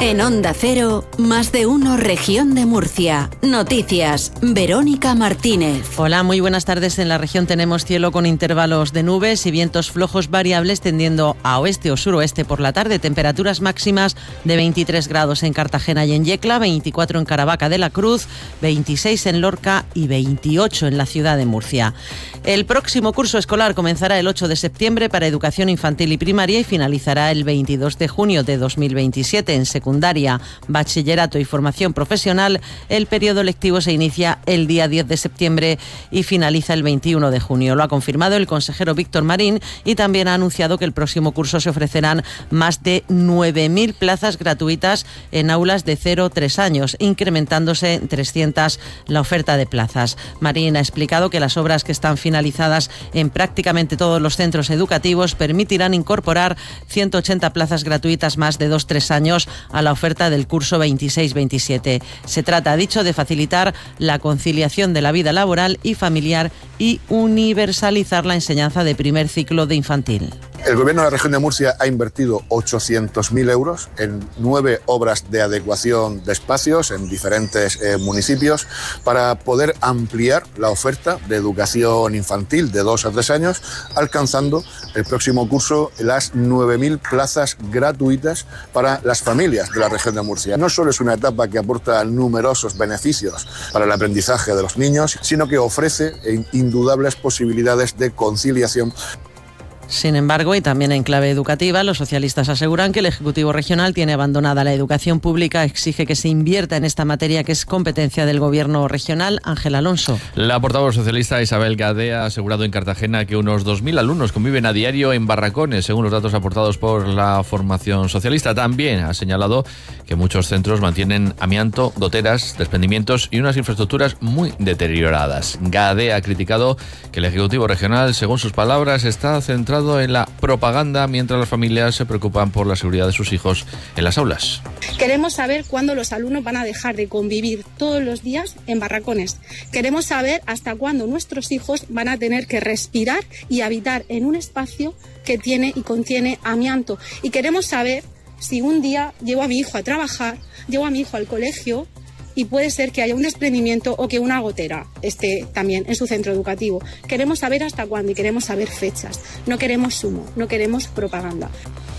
En Onda Cero, Más de Uno Región de Murcia. Noticias, Verónica Martínez. Hola, muy buenas tardes. En la región tenemos cielo con intervalos de nubes y vientos flojos variables tendiendo a oeste o suroeste por la tarde. Temperaturas máximas de 23 grados en Cartagena y en Yecla, 24 en Caravaca de la Cruz, 26 en Lorca y 28 en la ciudad de Murcia. El próximo curso escolar comenzará el 8 de septiembre para educación infantil y primaria y finalizará el 22 de junio de 2027 en secundaria, bachillerato y formación profesional. El periodo lectivo se inicia el día 10 de septiembre y finaliza el 21 de junio. Lo ha confirmado el consejero Víctor Marín y también ha anunciado que el próximo curso se ofrecerán más de 9.000 plazas gratuitas en aulas de 0-3 años, incrementándose en 300 la oferta de plazas. Marín ha explicado que las obras que están finalizadas en prácticamente todos los centros educativos permitirán incorporar 180 plazas gratuitas más de 2-3 años a la oferta del curso 26-27. Se trata, ha dicho, de facilitar la conciliación de la vida laboral y familiar y universalizar la enseñanza de primer ciclo de infantil. El Gobierno de la Región de Murcia ha invertido 800.000 euros en 9 obras de adecuación de espacios en diferentes municipios para poder ampliar la oferta de educación infantil de 2 a 3 años, alcanzando el próximo curso las 9.000 plazas gratuitas para las familias de la Región de Murcia. No solo es una etapa que aporta numerosos beneficios para el aprendizaje de los niños, sino que ofrece indudables posibilidades de conciliación. Sin embargo, y también en clave educativa, los socialistas aseguran que el Ejecutivo Regional tiene abandonada la educación pública, exige que se invierta en esta materia que es competencia del Gobierno regional. Ángel Alonso. La portavoz socialista Isabel Gadea ha asegurado en Cartagena que unos 2.000 alumnos conviven a diario en barracones, según los datos aportados por la formación socialista. También ha señalado que muchos centros mantienen amianto, goteras, desprendimientos y unas infraestructuras muy deterioradas. Gadea ha criticado que el Ejecutivo Regional, según sus palabras, está centrado en la propaganda mientras las familias se preocupan por la seguridad de sus hijos en las aulas. Queremos saber cuándo los alumnos van a dejar de convivir todos los días en barracones. Queremos saber hasta cuándo nuestros hijos van a tener que respirar y habitar en un espacio que tiene y contiene amianto. Y queremos saber si un día llevo a mi hijo a trabajar, llevo a mi hijo al colegio, y puede ser que haya un desprendimiento o que una gotera esté también en su centro educativo. Queremos saber hasta cuándo y queremos saber fechas. No queremos humo, no queremos propaganda.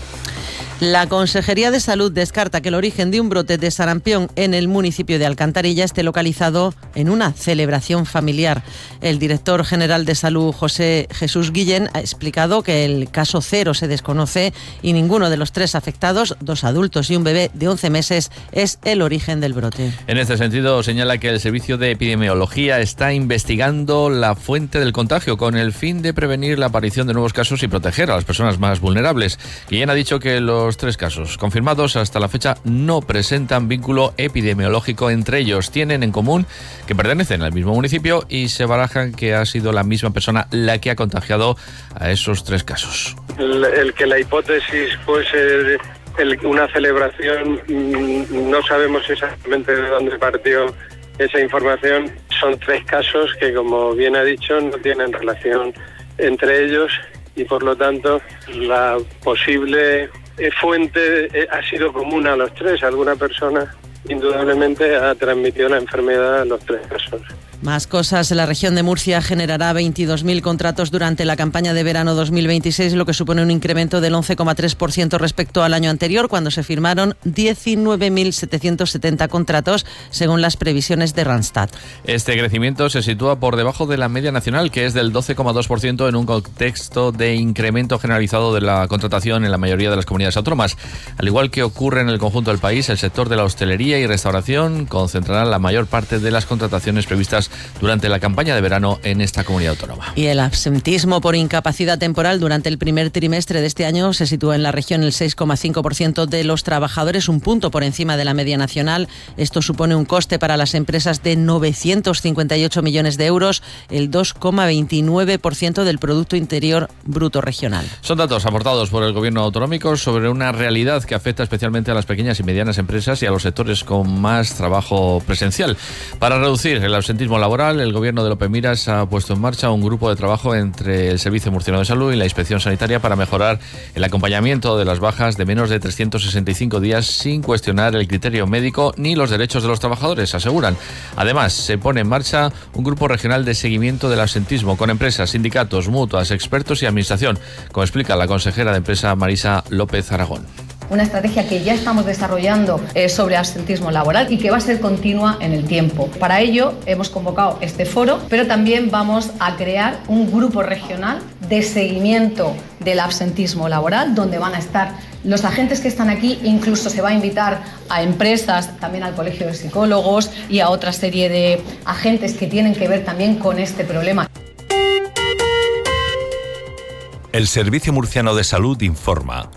La Consejería de Salud descarta que el origen de un brote de sarampión en el municipio de Alcantarilla esté localizado en una celebración familiar. El director general de Salud, José Jesús Guillén, ha explicado que el caso cero se desconoce y ninguno de los 3 afectados, 2 adultos y un bebé de 11 meses, es el origen del brote. En este sentido, señala que el Servicio de Epidemiología está investigando la fuente del contagio con el fin de prevenir la aparición de nuevos casos y proteger a las personas más vulnerables. Guillén ha dicho que los 3 casos confirmados hasta la fecha no presentan vínculo epidemiológico entre ellos. Tienen en común que pertenecen al mismo municipio y se barajan que ha sido la misma persona la que ha contagiado a esos 3 casos. El que la hipótesis puede ser una celebración, no sabemos exactamente de dónde partió esa información. Son 3 casos que, como bien ha dicho, no tienen relación entre ellos y por lo tanto la posible fuente ha sido común a los 3. Alguna persona indudablemente ha transmitido la enfermedad a los 3 casos. Más cosas. La región de Murcia generará 22.000 contratos durante la campaña de verano 2026, lo que supone un incremento del 11,3% respecto al año anterior, cuando se firmaron 19.770 contratos, según las previsiones de Randstad. Este crecimiento se sitúa por debajo de la media nacional, que es del 12,2% en un contexto de incremento generalizado de la contratación en la mayoría de las comunidades autónomas. Al igual que ocurre en el conjunto del país, el sector de la hostelería y restauración concentrará la mayor parte de las contrataciones previstas durante la campaña de verano en esta comunidad autónoma. Y el absentismo por incapacidad temporal durante el primer trimestre de este año se sitúa en la región el 6,5% de los trabajadores, un punto por encima de la media nacional. Esto supone un coste para las empresas de 958 millones de euros, el 2,29% del Producto Interior Bruto regional. Son datos aportados por el Gobierno autonómico sobre una realidad que afecta especialmente a las pequeñas y medianas empresas y a los sectores con más trabajo presencial. Para reducir el absentismo absentismo laboral, el gobierno de López Miras ha puesto en marcha un grupo de trabajo entre el Servicio Murciano de Salud y la Inspección Sanitaria para mejorar el acompañamiento de las bajas de menos de 365 días sin cuestionar el criterio médico ni los derechos de los trabajadores, aseguran. Además, se pone en marcha un grupo regional de seguimiento del absentismo con empresas, sindicatos, mutuas, expertos y administración, como explica la consejera de Empresa Marisa López Aragón. Una estrategia que ya estamos desarrollando sobre absentismo laboral y que va a ser continua en el tiempo. Para ello hemos convocado este foro, pero también vamos a crear un grupo regional de seguimiento del absentismo laboral, donde van a estar los agentes que están aquí. Incluso se va a invitar a empresas, también al Colegio de Psicólogos y a otra serie de agentes que tienen que ver también con este problema. El Servicio Murciano de Salud informa.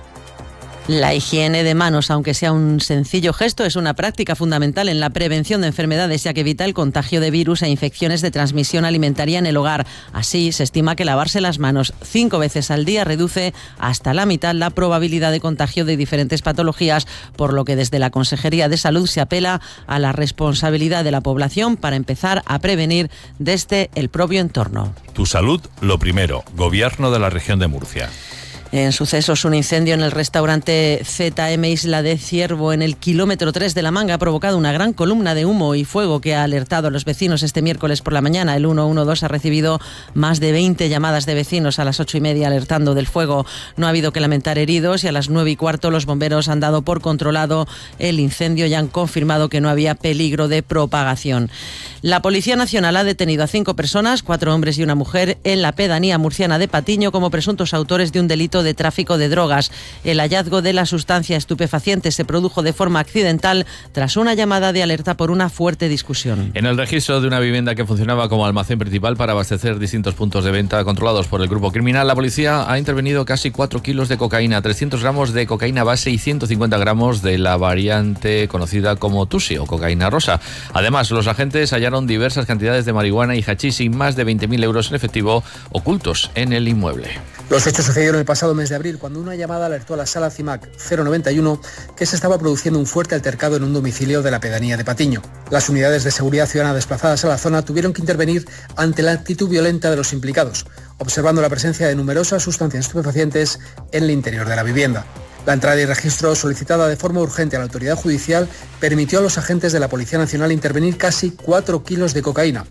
La higiene de manos, aunque sea un sencillo gesto, es una práctica fundamental en la prevención de enfermedades, ya que evita el contagio de virus e infecciones de transmisión alimentaria en el hogar. Así, se estima que lavarse las manos 5 veces al día reduce hasta la mitad la probabilidad de contagio de diferentes patologías, por lo que desde la Consejería de Salud se apela a la responsabilidad de la población para empezar a prevenir desde el propio entorno. Tu salud, lo primero. Gobierno de la Región de Murcia. En sucesos, un incendio en el restaurante ZM Isla de Ciervo, en el kilómetro 3 de La Manga, ha provocado una gran columna de humo y fuego que ha alertado a los vecinos este miércoles por la mañana. El 112 ha recibido más de 20 llamadas de vecinos a las 8:30 alertando del fuego. No ha habido que lamentar heridos y a las 9:15 los bomberos han dado por controlado el incendio y han confirmado que no había peligro de propagación. La Policía Nacional ha detenido a 5 personas, 4 hombres y una mujer, en la pedanía murciana de Patiño como presuntos autores de un delito de tráfico de drogas. El hallazgo de la sustancia estupefaciente se produjo de forma accidental tras una llamada de alerta por una fuerte discusión. En el registro de una vivienda que funcionaba como almacén principal para abastecer distintos puntos de venta controlados por el grupo criminal, la policía ha intervenido casi 4 kilos de cocaína, 300 gramos de cocaína base y 150 gramos de la variante conocida como Tusi o cocaína rosa. Además, los agentes hallaron diversas cantidades de marihuana y hachís y más de 20.000 euros en efectivo ocultos en el inmueble. Los hechos sucedieron el pasado mes de abril, cuando una llamada alertó a la sala CIMAC 091 que se estaba produciendo un fuerte altercado en un domicilio de la pedanía de Patiño. Las unidades de seguridad ciudadana desplazadas a la zona tuvieron que intervenir ante la actitud violenta de los implicados, observando la presencia de numerosas sustancias estupefacientes en el interior de la vivienda. La entrada y registro, solicitada de forma urgente a la autoridad judicial, permitió a los agentes de la Policía Nacional intervenir casi 4 kilos de cocaína.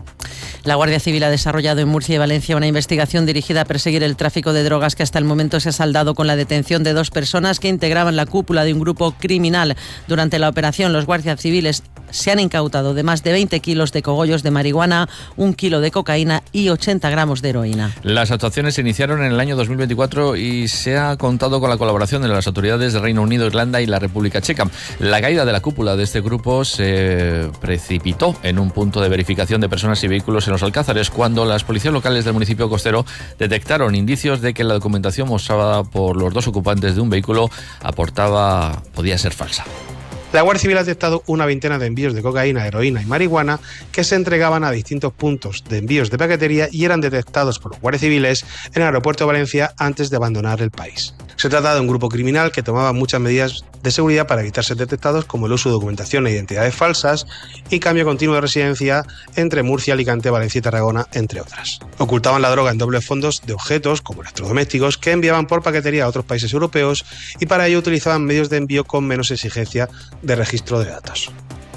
La Guardia Civil ha desarrollado en Murcia y Valencia una investigación dirigida a perseguir el tráfico de drogas que hasta el momento se ha saldado con la detención de 2 personas que integraban la cúpula de un grupo criminal. Durante la operación, los guardias civiles se han incautado de más de 20 kilos de cogollos de marihuana, 1 kilo de cocaína y 80 gramos de heroína. Las actuaciones se iniciaron en el año 2024 y se ha contado con la colaboración de las autoridades de Reino Unido, Irlanda y la República Checa. La caída de la cúpula de este grupo se precipitó en un punto de verificación de personas y vehículos en los Alcázares, cuando las policías locales del municipio costero detectaron indicios de que la documentación mostrada por los 2 ocupantes de un vehículo podía ser falsa. La Guardia Civil ha detectado una veintena de envíos de cocaína, heroína y marihuana que se entregaban a distintos puntos de envíos de paquetería y eran detectados por los guardias civiles en el aeropuerto de Valencia antes de abandonar el país. Se trata de un grupo criminal que tomaba muchas medidas de seguridad para evitar ser detectados, como el uso de documentación e identidades falsas y cambio continuo de residencia entre Murcia, Alicante, Valencia y Tarragona, entre otras. Ocultaban la droga en dobles fondos de objetos, como electrodomésticos, que enviaban por paquetería a otros países europeos y para ello utilizaban medios de envío con menos exigencia de registro de datos.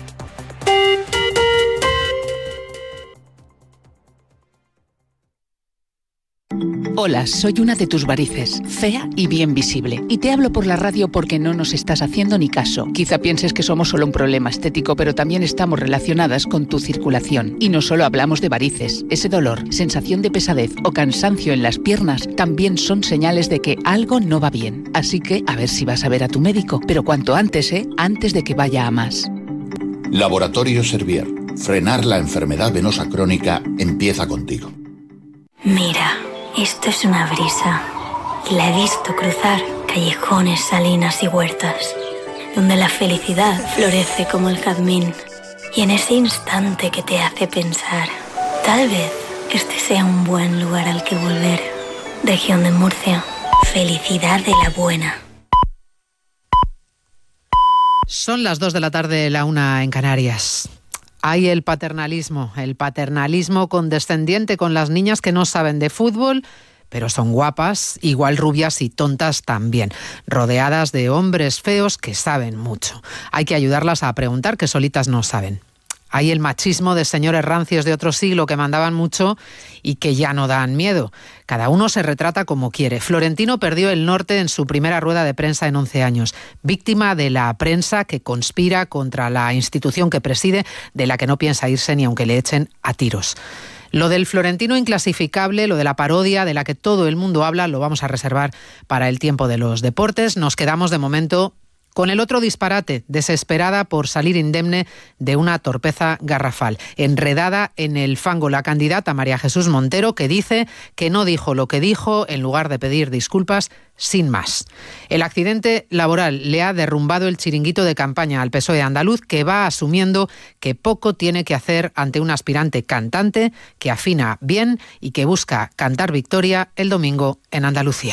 Hola, soy una de tus varices, fea y bien visible. Y te hablo por la radio porque no nos estás haciendo ni caso. Quizá pienses que somos solo un problema estético, pero también estamos relacionadas con tu circulación. Y no solo hablamos de varices. Ese dolor, sensación de pesadez o cansancio en las piernas también son señales de que algo no va bien. Así que a ver si vas a ver a tu médico. Pero cuanto antes, antes de que vaya a más. Laboratorio Servier. Frenar la enfermedad venosa crónica empieza contigo. Mira. Esto es una brisa, y la he visto cruzar callejones, salinas y huertas, donde la felicidad florece como el jazmín, y en ese instante que te hace pensar, tal vez este sea un buen lugar al que volver. Región de Murcia, felicidad de la buena. Son las 2 de la tarde, la 1 en Canarias. Hay el paternalismo condescendiente con las niñas que no saben de fútbol, pero son guapas, igual rubias y tontas también, rodeadas de hombres feos que saben mucho. Hay que ayudarlas a preguntar, que solitas no saben. Hay el machismo de señores rancios de otro siglo que mandaban mucho y que ya no dan miedo. Cada uno se retrata como quiere. Florentino perdió el norte en su primera rueda de prensa en 11 años, víctima de la prensa que conspira contra la institución que preside, de la que no piensa irse ni aunque le echen a tiros. Lo del Florentino inclasificable, lo de la parodia de la que todo el mundo habla, lo vamos a reservar para el tiempo de los deportes. Nos quedamos de momento con el otro disparate, desesperada por salir indemne de una torpeza garrafal. Enredada en el fango la candidata María Jesús Montero, que dice que no dijo lo que dijo en lugar de pedir disculpas sin más. El accidente laboral le ha derrumbado el chiringuito de campaña al PSOE andaluz, que va asumiendo que poco tiene que hacer ante un aspirante cantante que afina bien y que busca cantar victoria el domingo en Andalucía.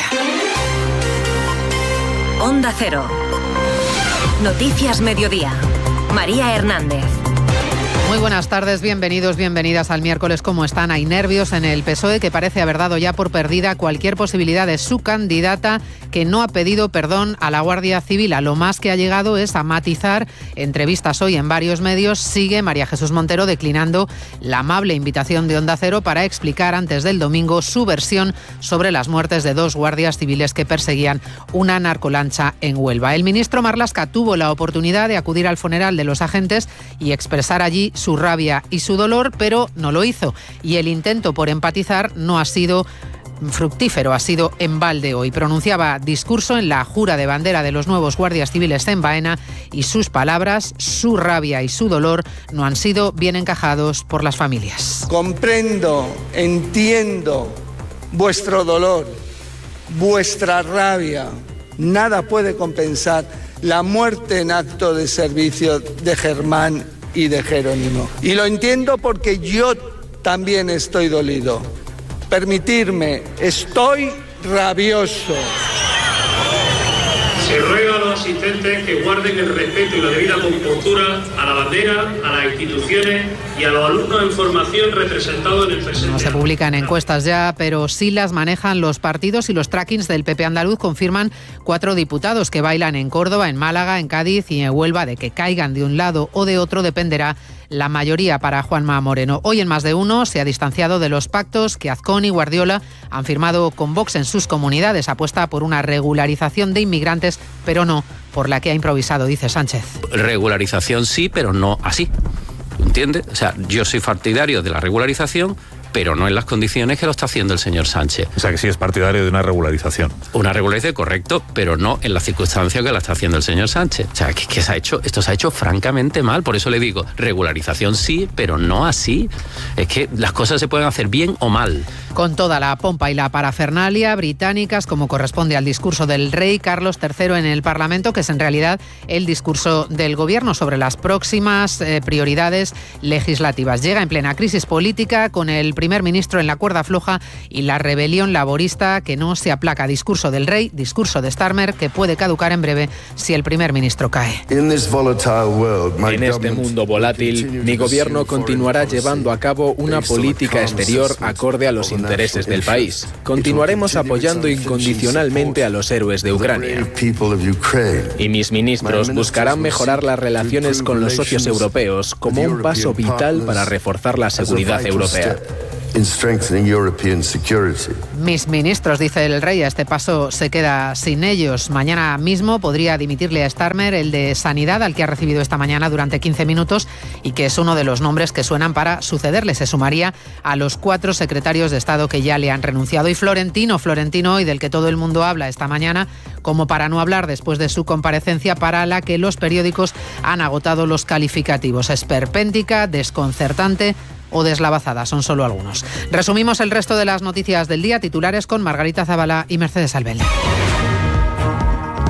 Onda Cero. Noticias Mediodía. María Hernández. Muy buenas tardes, bienvenidos, bienvenidas al miércoles. ¿Cómo están? Hay nervios en el PSOE, que parece haber dado ya por perdida cualquier posibilidad de su candidata, que no ha pedido perdón a la Guardia Civil. A lo más que ha llegado es a matizar entrevistas hoy en varios medios. Sigue María Jesús Montero declinando la amable invitación de Onda Cero para explicar antes del domingo su versión sobre las muertes de 2 guardias civiles que perseguían una narcolancha en Huelva. El ministro Marlaska tuvo la oportunidad de acudir al funeral de los agentes y expresar allí su rabia y su dolor, pero no lo hizo. Y el intento por empatizar no ha sido fructífero, ha sido en balde hoy. Pronunciaba discurso en la jura de bandera de los nuevos guardias civiles en Baena y sus palabras, su rabia y su dolor no han sido bien encajados por las familias. Comprendo, entiendo vuestro dolor, vuestra rabia. Nada puede compensar la muerte en acto de servicio de Germán y de Jerónimo. Y lo entiendo porque yo también estoy dolido. Permitirme, estoy rabioso. Se ruega a los asistentes que guarden el respeto y la debida compostura a la bandera, a las instituciones y a los alumnos en formación representados en el presente. No se publican encuestas ya, pero sí las manejan los partidos, y los trackings del PP andaluz confirman 4 diputados que bailan en Córdoba, en Málaga, en Cádiz y en Huelva. De que caigan de un lado o de otro dependerá la mayoría para Juanma Moreno. Hoy en Más de Uno se ha distanciado de los pactos que Azcón y Guardiola han firmado con Vox en sus comunidades. Apuesta por una regularización de inmigrantes, pero no por la que ha improvisado, dice Sánchez. Regularización sí, pero no así. ¿Entiendes? O sea, yo soy partidario de la regularización, pero no en las condiciones que lo está haciendo el señor Sánchez. O sea, que sí es partidario de una regularización. Una regularización, correcto, pero no en las circunstancias que la está haciendo el señor Sánchez. O sea, que esto se ha hecho francamente mal. Por eso le digo, regularización sí, pero no así. Es que las cosas se pueden hacer bien o mal. Con toda la pompa y la parafernalia británicas, como corresponde al discurso del rey Carlos III en el Parlamento, que es en realidad el discurso del Gobierno sobre las próximas prioridades legislativas. Llega en plena crisis política, con el primer ministro en la cuerda floja y la rebelión laborista que no se aplaca. Discurso del rey, discurso de Starmer, que puede caducar en breve si el primer ministro cae. En este mundo volátil, mi gobierno continuará llevando a cabo una política exterior acorde a los intereses del país. Continuaremos apoyando incondicionalmente a los héroes de Ucrania. Y mis ministros buscarán mejorar las relaciones con los socios europeos como un paso vital para reforzar la seguridad europea. Mis ministros, dice el rey, a este paso se queda sin ellos. Mañana mismo podría dimitirle a Starmer, el de Sanidad, al que ha recibido esta mañana durante 15 minutos y que es uno de los nombres que suenan para sucederle. Se sumaría a los 4 secretarios de Estado que ya le han renunciado. Y Florentino hoy, del que todo el mundo habla esta mañana, como para no hablar después de su comparecencia, para la que los periódicos han agotado los calificativos. Esperpéntica, desconcertante o deslavazada, son solo algunos. Resumimos el resto de las noticias del día, titulares con Margarita Zavala y Mercedes Albel.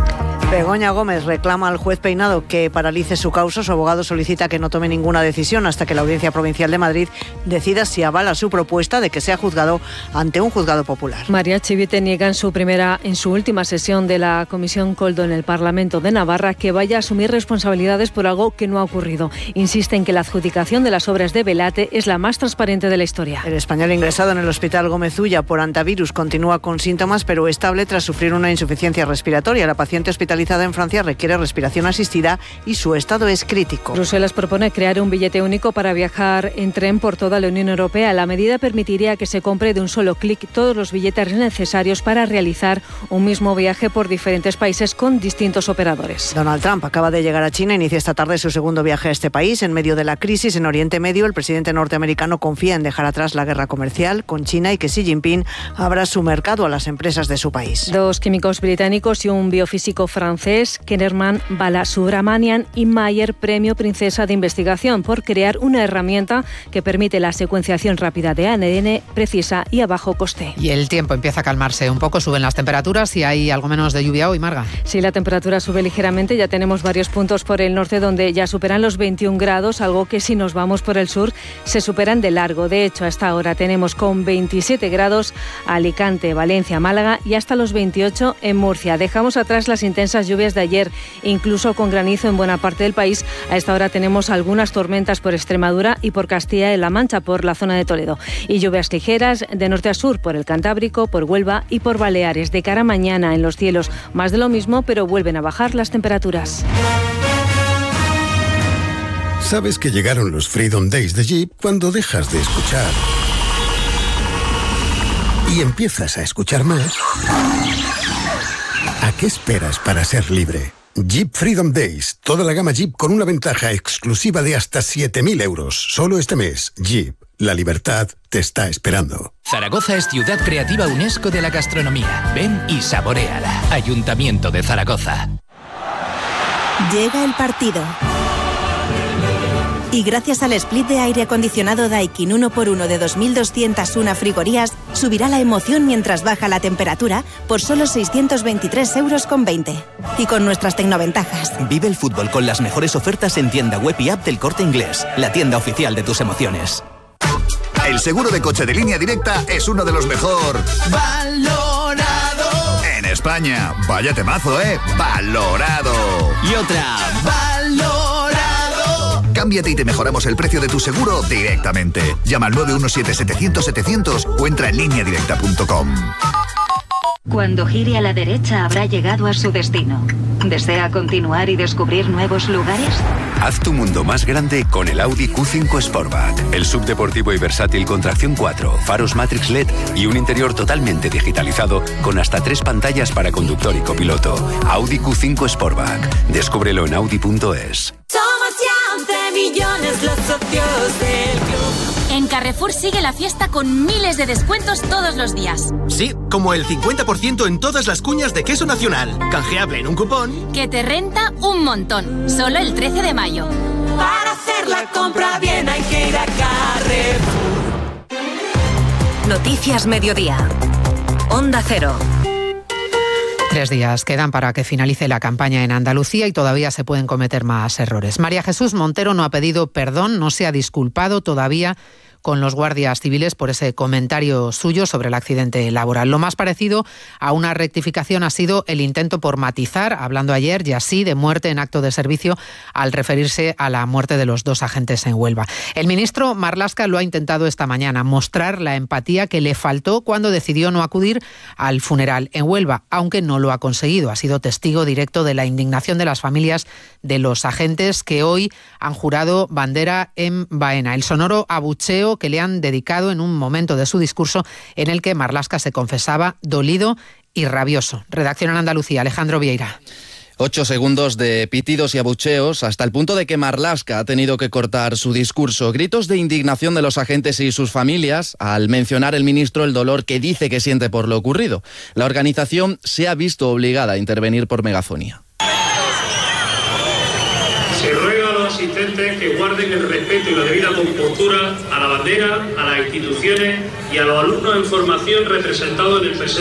Begoña Gómez reclama al juez Peinado que paralice su causa. Su abogado solicita que no tome ninguna decisión hasta que la Audiencia Provincial de Madrid decida si avala su propuesta de que sea juzgado ante un juzgado popular. María Chivite niega en su última sesión de la Comisión Koldo en el Parlamento de Navarra que vaya a asumir responsabilidades por algo que no ha ocurrido. Insiste en que la adjudicación de las obras de Velate es la más transparente de la historia. El español ingresado en el Hospital Gómez Ulla por antivirus continúa con síntomas pero estable tras sufrir una insuficiencia respiratoria. La paciente hospitalizada en Francia requiere respiración asistida y su estado es crítico. Bruselas propone crear un billete único para viajar en tren por toda la Unión Europea. La medida permitiría que se compre de un solo clic todos los billetes necesarios para realizar un mismo viaje por diferentes países con distintos operadores. Donald Trump acaba de llegar a China, inicia esta tarde su segundo viaje a este país. En medio de la crisis en Oriente Medio, el presidente norteamericano confía en dejar atrás la guerra comercial con China y que Xi Jinping abra su mercado a las empresas de su país. 2 químicos británicos y un biofísico francés, Kennerman Balasubramanian y Mayer, premio Princesa de Investigación, por crear una herramienta que permite la secuenciación rápida de ADN precisa y a bajo coste. Y el tiempo empieza a calmarse un poco, suben las temperaturas y hay algo menos de lluvia hoy, Marga. Sí, la temperatura sube ligeramente, ya tenemos varios puntos por el norte donde ya superan los 21 grados, algo que si nos vamos por el sur se superan de largo. De hecho, hasta ahora tenemos con 27 grados Alicante, Valencia, Málaga y hasta los 28 en Murcia. Dejamos atrás las intensas lluvias de ayer, incluso con granizo en buena parte del país. A esta hora tenemos algunas tormentas por Extremadura y por Castilla-La Mancha, por la zona de Toledo. Y lluvias ligeras de norte a sur, por el Cantábrico, por Huelva y por Baleares. De cara a mañana en los cielos, más de lo mismo, pero vuelven a bajar las temperaturas. Sabes que llegaron los Freedom Days de Jeep cuando dejas de escuchar y empiezas a escuchar más. ¿A qué esperas para ser libre? Jeep Freedom Days. Toda la gama Jeep con una ventaja exclusiva de hasta 7.000 euros. Solo este mes. Jeep. La libertad te está esperando. Zaragoza es ciudad creativa UNESCO de la gastronomía. Ven y saboréala. Ayuntamiento de Zaragoza. Llega el partido. Y gracias al split de aire acondicionado Daikin 1x1 de 2.201 frigorías, subirá la emoción mientras baja la temperatura por solo 623,20 €. Y con nuestras tecnoventajas. Vive el fútbol con las mejores ofertas en tienda web y app del Corte Inglés, la tienda oficial de tus emociones. El seguro de coche de Línea Directa es uno de los mejor valorado en España. Vaya temazo, valorado. Y otra, valorado. Cámbiate y te mejoramos el precio de tu seguro directamente. Llama al 917-700-700 o entra en lineadirecta.com. Cuando gire a la derecha habrá llegado a su destino. ¿Desea continuar y descubrir nuevos lugares? Haz tu mundo más grande con el Audi Q5 Sportback. El subdeportivo y versátil con tracción 4, faros Matrix LED y un interior totalmente digitalizado con hasta 3 pantallas para conductor y copiloto. Audi Q5 Sportback. Descúbrelo en audi.es. Somos ya 11 millones los socios del club. En Carrefour sigue la fiesta con miles de descuentos todos los días. Sí, como el 50% en todas las cuñas de queso nacional. Canjeable en un cupón. Que te renta un montón. Solo el 13 de mayo. Para hacer la compra bien hay que ir a Carrefour. Noticias Mediodía. Onda Cero. 3 días quedan para que finalice la campaña en Andalucía y todavía se pueden cometer más errores. María Jesús Montero no ha pedido perdón, no se ha disculpado todavía con los guardias civiles por ese comentario suyo sobre el accidente laboral. Lo más parecido a una rectificación ha sido el intento por matizar, hablando ayer ya sí de muerte en acto de servicio al referirse a la muerte de los 2 agentes en Huelva. El ministro Marlaska lo ha intentado esta mañana, mostrar la empatía que le faltó cuando decidió no acudir al funeral en Huelva, aunque no lo ha conseguido. Ha sido testigo directo de la indignación de las familias de los agentes que hoy han jurado bandera en Baena. El sonoro abucheo que le han dedicado en un momento de su discurso en el que Marlaska se confesaba dolido y rabioso. Redacción en Andalucía, Alejandro Vieira. 8 segundos de pitidos y abucheos hasta el punto de que Marlaska ha tenido que cortar su discurso. Gritos de indignación de los agentes y sus familias al mencionar el ministro el dolor que dice que siente por lo ocurrido. La organización se ha visto obligada a intervenir por megafonía. Se ruega a los asistentes que guarden el respeto y la debida compostura a la bandera, a las instituciones y a los alumnos en formación representados en el presente.